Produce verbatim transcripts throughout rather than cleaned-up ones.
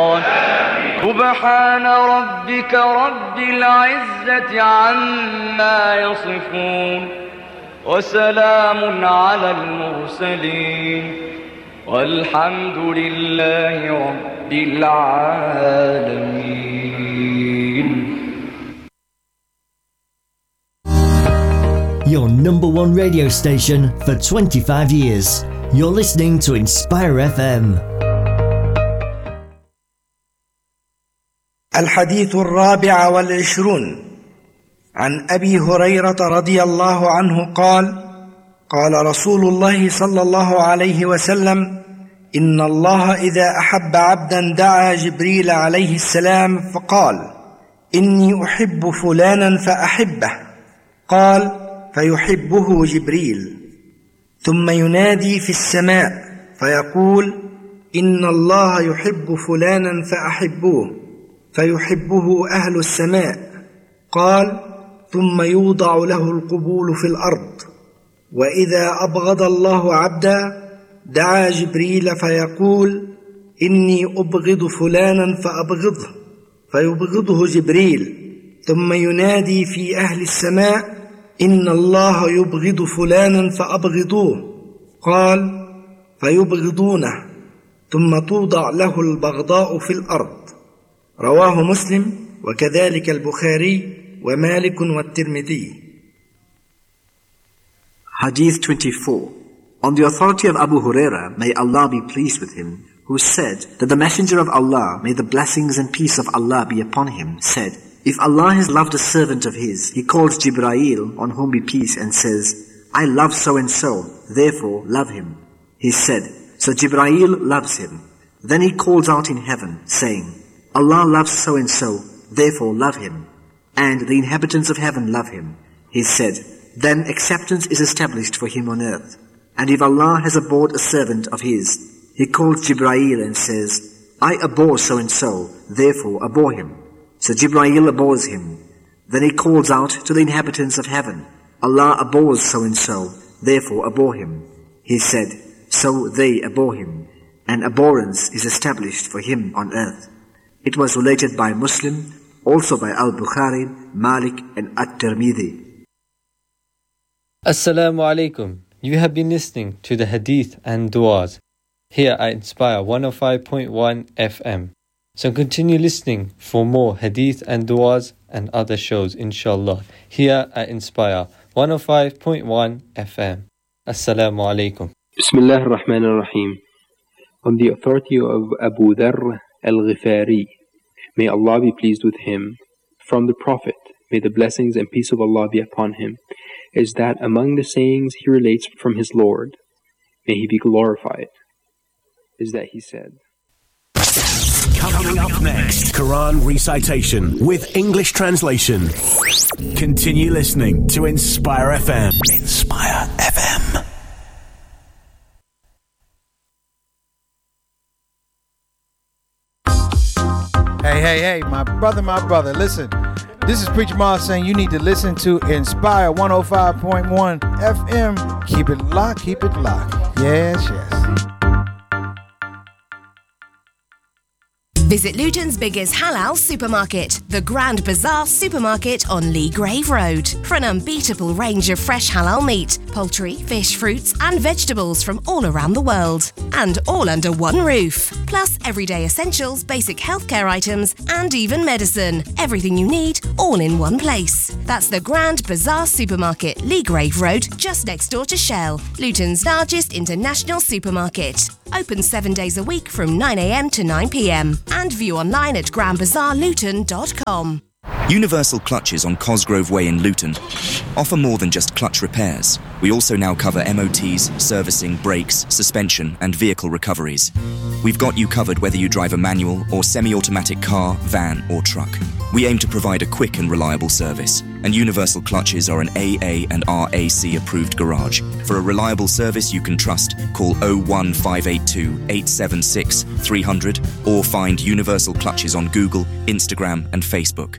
سبحان ربك رب العزة عما يصفون وسلام على المرسلين والحمد لله رب العالمين. Your number one radio station for twenty-five years. You're listening to Inspire F M. الحديث الرابع والعشرون عن أبي هريرة رضي الله عنه قال: قال رسول الله صلى الله عليه وسلم: إن الله إذا أحب عبدا دعا جبريل عليه السلام فقال: إني أحب فلانا فأحبه. قال: فيحبه جبريل، ثم ينادي في السماء فيقول: إن الله يحب فلانا فأحبوه، فيحبه أهل السماء. قال: ثم يوضع له القبول في الأرض. وإذا أبغض الله عبدا دعا جبريل فيقول: إني أبغض فلانا فأبغضه، فيبغضه جبريل، ثم ينادي في أهل السماء: إن الله يبغض فلانا فأبغضوه. قال: فيبغضونه، ثم توضع له البغضاء في الأرض. رواه مسلم وكذلك البخاري ومالك والترمذي. Hadith twenty-four. On the authority of Abu Huraira, may Allah be pleased with him, who said that the Messenger of Allah, may the blessings and peace of Allah be upon him, said, if Allah has loved a servant of his, he calls Jibraeel, on whom be peace, and says, I love so-and-so, therefore love him. He said, so Jibraeel loves him. Then he calls out in heaven, saying, Allah loves so-and-so, therefore love him. And the inhabitants of heaven love him. He said, then acceptance is established for him on earth. And if Allah has abhorred a servant of his, he calls Jibraeel and says, I abhor so-and-so, therefore abhor him. So Jibraeel abhors him. Then he calls out to the inhabitants of heaven, Allah abhors so-and-so, therefore abhor him. He said, so they abhor him, and abhorrence is established for him on earth. It was related by Muslim, also by Al-Bukhari, Malik and At-Tirmidhi. Assalamu alaikum. You have been listening to the Hadith and Du'as here at Inspire one oh five point one F M. So continue listening for more Hadith and Du'as and other shows, inshallah, here at Inspire one oh five point one F M. Assalamu alaikum. Bismillah ar-Rahman ar-Rahim. On the authority of Abu Dharr al-Ghifari, may Allah be pleased with him, from the Prophet, may the blessings and peace of Allah be upon him, is that among the sayings he relates from his Lord, may he be glorified, is that he said, coming up next, Quran recitation with English translation. Continue listening to Inspire F M. Inspire F M. Hey, hey, hey, my brother, my brother, listen. This is Preacher Miles saying you need to listen to Inspire one oh five point one F M. Keep it locked, keep it locked. Yes, yes. Visit Luton's biggest halal supermarket, the Grand Bazaar Supermarket on Lee Grave Road, for an unbeatable range of fresh halal meat, poultry, fish, fruits and vegetables from all around the world. And all under one roof. Plus everyday essentials, basic healthcare items and even medicine. Everything you need, all in one place. That's the Grand Bazaar Supermarket, Lee Grave Road, just next door to Shell, Luton's largest international supermarket. Open seven days a week from nine a m to nine p m and view online at grand bazaar luton dot com. Universal Clutches on Cosgrove Way in Luton offer more than just clutch repairs. We also now cover M O Ts, servicing, brakes, suspension and vehicle recoveries. We've got you covered whether you drive a manual or semi-automatic car, van or truck. We aim to provide a quick and reliable service, and Universal Clutches are an A A and R A C approved garage. For a reliable service you can trust, call oh one five eight two, eight seven six, three hundred or find Universal Clutches on Google, Instagram and Facebook.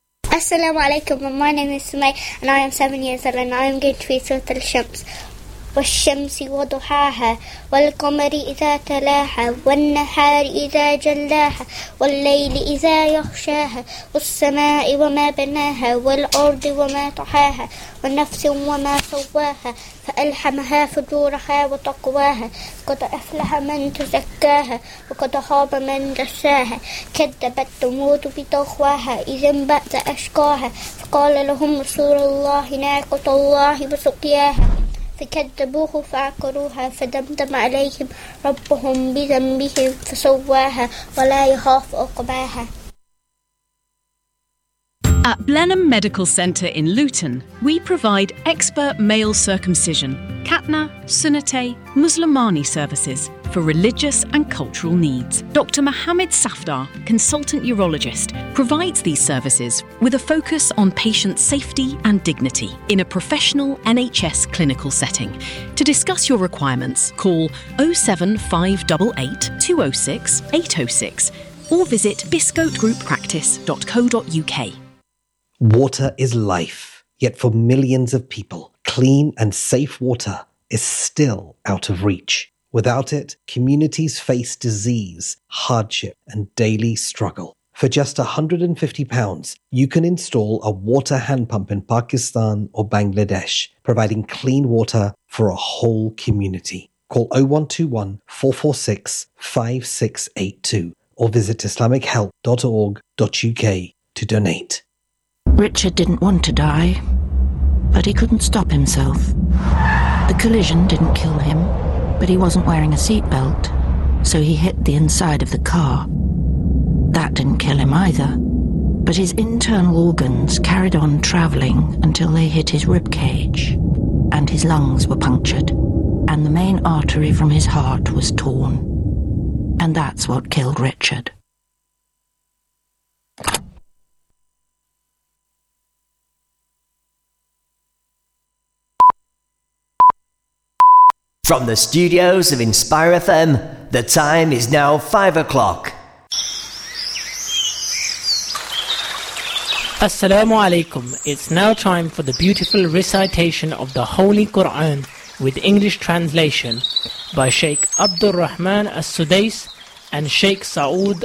Assalamu alaikum, my name is Sumay and I am seven years old and I am going to read Surah Al-Shams. والشمس وضحاها والقمر إذا تلاها والنهار إذا جلاها والليل إذا يغشاها والسماء وما بناها والأرض وما طحاها ونفس وما سواها فألهمها فجورها وتقواها قد أفلح من تزكاها وقد خاب من دساها كذبت ثمود بطغواها إذ انبعث أشقاها فقال لهم رسول الله ناقة الله وسقياها فكذبوه فعقروها فدمدم عليهم ربهم بذنبهم فسواها ولا يخاف عقباها. At Blenheim Medical Centre in Luton, we provide expert male circumcision, Khatna, Sunnate, Muslimani services for religious and cultural needs. Doctor Mohammed Safdar, consultant urologist, provides these services with a focus on patient safety and dignity in a professional N H S clinical setting. To discuss your requirements, call oh seven five eight eight, two oh six, eight oh six or visit biscote group practice dot co dot uk. Water is life, yet for millions of people, clean and safe water is still out of reach. Without it, communities face disease, hardship, and daily struggle. For just one hundred fifty pounds, you can install a water hand pump in Pakistan or Bangladesh, providing clean water for a whole community. Call oh one two one, four four six, five six eight two or visit islamic help dot org dot uk to donate. Richard didn't want to die, but he couldn't stop himself. The collision didn't kill him, but he wasn't wearing a seatbelt, so he hit the inside of the car. That didn't kill him either, but his internal organs carried on travelling until they hit his rib cage, and his lungs were punctured, and the main artery from his heart was torn. And that's what killed Richard. From the studios of Inspire F M, the time is now five o'clock. Assalamu alaikum. It's now time for the beautiful recitation of the Holy Quran with English translation by Sheikh Abdul Rahman As-Sudais and Sheikh Saud